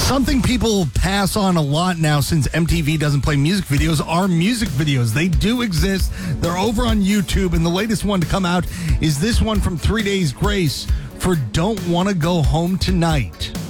Something people pass on a lot now since MTV doesn't play music videos are music videos. They do exist. They're over on YouTube, and the latest one to come out is this one from 3 Days Grace for Don't Want to Go Home Tonight.